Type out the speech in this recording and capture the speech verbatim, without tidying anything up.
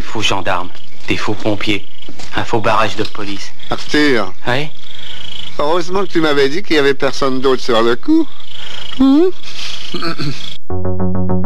faux gendarmes, des faux pompiers, un faux barrage de police. Arthur. Oui? Heureusement que tu m'avais dit qu'il y avait personne d'autre sur le coup. Hum?